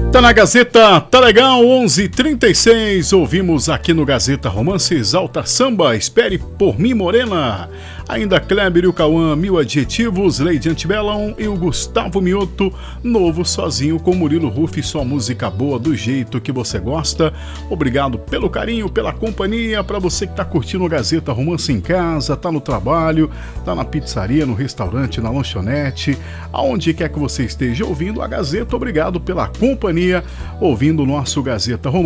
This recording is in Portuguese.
Tá na Gazeta, tá legal, 11h36, ouvimos aqui no Gazeta Romance Exalta Samba, Espere por Mim Morena, ainda Kleber e o Cauã, Mil Adjetivos, Lady Antebellum e o Gustavo Mioto, Novo Sozinho com Murilo Ruff, sua música boa do jeito que você gosta. Obrigado pelo carinho, pela companhia, para você que tá curtindo o Gazeta Romance em casa, tá no trabalho, tá na pizzaria, no restaurante, na lanchonete, aonde quer que você esteja ouvindo a Gazeta, obrigado pela companhia, ouvindo o nosso Gazeta Romance.